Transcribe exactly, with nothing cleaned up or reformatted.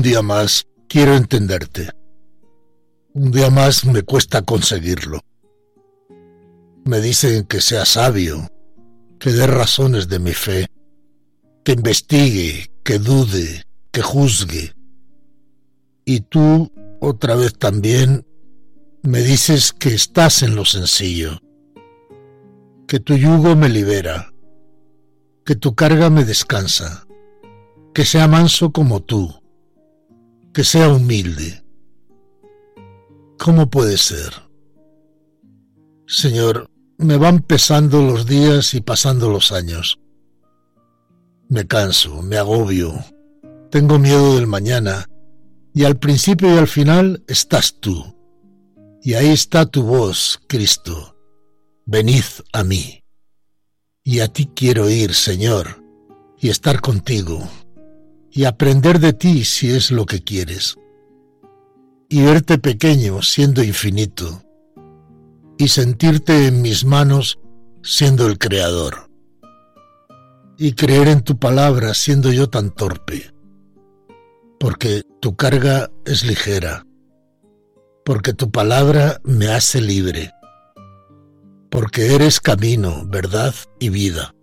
un día más quiero entenderte. Un día más me cuesta conseguirlo. Me dicen que sea sabio, que dé razones de mi fe, que investigue, que dude, que juzgue. Y tú, otra vez también, me dices que estás en lo sencillo, que tu yugo me libera, que tu carga me descansa, que sea manso como tú, que sea humilde. ¿Cómo puede ser? Señor, me van pesando los días y pasando los años. Me canso, me agobio, tengo miedo del mañana, y al principio y al final estás tú. Y ahí está tu voz, Cristo. Venid a mí. Y a ti quiero ir, Señor, y estar contigo, y aprender de ti si es lo que quieres, y verte pequeño siendo infinito, y sentirte en mis manos siendo el Creador, y creer en tu palabra siendo yo tan torpe, porque tu carga es ligera, porque tu palabra me hace libre, porque eres camino, verdad y vida.